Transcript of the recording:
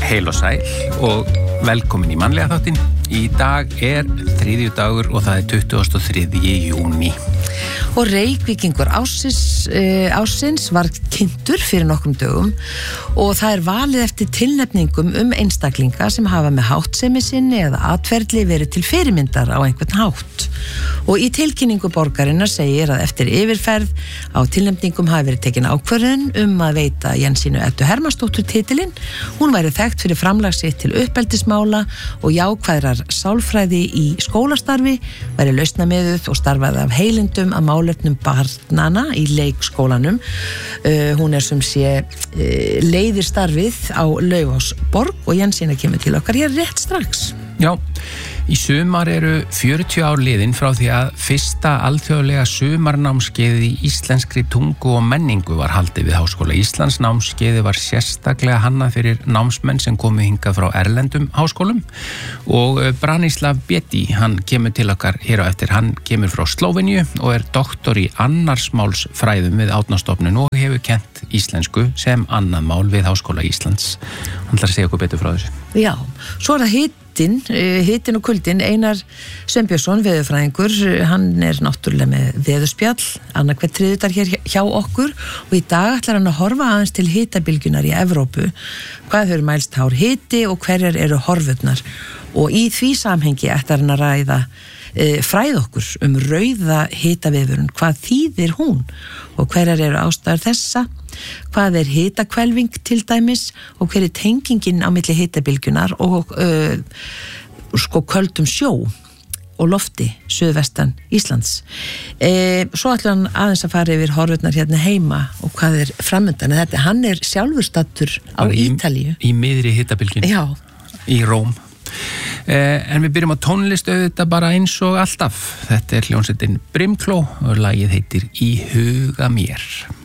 Heil og sæl og velkomin í mannlega þáttinn. Í dag 3. dagur og það 23. júní. Og Reykvíkingur ársins var kynntur fyrir nokkrum dögum og það valið eftir tilnefningum einstaklinga sem hafa með háttsemi sinni eða atferli verið til fyrirmyndar á einhvern hátt. Og í tilkynningu borgarinnar segir að eftir yfirferð á tilnefningum hafi verið tekin ákvörðun að veita Jensínu Eddu Hermannsdóttur titilinn. Hún væri þekkt fyrir framlag sitt til uppeldismála og jákvæðrar sálfræði í skólastarfi, væri lausnamiðuð og starfaði af heilindum að málefnum barnana í leikskólanum. Hún sem sé leiðir starfið á Laufásborg og Jensína kemur til okkar hér rétt strax. Já, í sumar 40 ár liðin frá því að fyrsta alþjóðlega sumarnámskeiði í íslenskri tungu og menningu var haldið við Háskóla Íslands. Námskeiði var sérstaklega hannað fyrir námsmenn sem komu hingað frá erlendum háskólum og Branislav Beti, hann kemur til okkar hér á eftir. Hann kemur frá Slóveníu og doktor í annarsmálsfræðum við Árnastofnun og hefur kennt íslensku sem annað mál við Háskóla Íslands. Hann ætlar að segja okkur betur frá þessu. Já, svo það hittin og kuldin. Einar Sveinbjörnsson, veðurfræðingur, hann náttúrulega með veðurspjall annarkvært þriðjudag hér hjá okkur og í dag ætlar hann að horfa aðeins til hitabylgjunar í Evrópu. Hvað hefur mælst hár hiti og hverjar eru horfurnar? Og í því samhengi ætlar hann að ræða fræð okkur rauða hitaveðurinn. Hvað þýðir hún og hverjar eru ástæður þessa? Hvað hitakvelving til dæmis og hver tengingin á milli hitabylgjunar og köldum sjó og lofti suðvestan Íslands. Svo ætlar hann aðeins að fara yfir horfurnar hérna heima og hvað framundan. Hann sjálfur stattur á Ítalíu. Í miðri hitabylgjunni. Já. Í Róm. En við byrjum á tónlist auðvitað bara eins og alltaf. Þetta hljómsveitin Brimkló og lagið heitir Í huga mér.